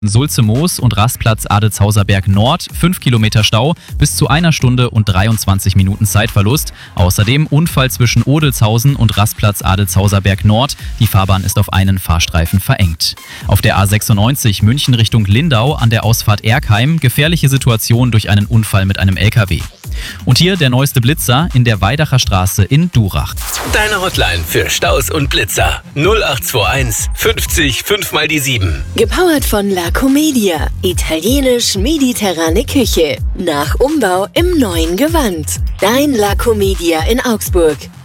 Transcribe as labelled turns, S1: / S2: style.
S1: Sulze-Moos und Rastplatz Adelshauser Berg Nord 5 Kilometer Stau, bis zu 1 Stunde und 23 Minuten Zeitverlust. Außerdem Unfall zwischen Odelshausen und Rastplatz Adelshauser Berg Nord. Die Fahrbahn ist auf einen Fahrstreifen verengt. Auf der A96 München Richtung Lindau an der Ausfahrt Erkheim gefährliche Situation durch einen Unfall mit einem LKW. Und hier der neueste Blitzer in der Weidacher Straße in Durach.
S2: Deine Hotline für Staus und Blitzer 0821 50 5 mal die 7.
S3: Gepowert von La Comedia. Italienisch-mediterrane Küche. Nach Umbau im neuen Gewand. Dein La Comedia in Augsburg.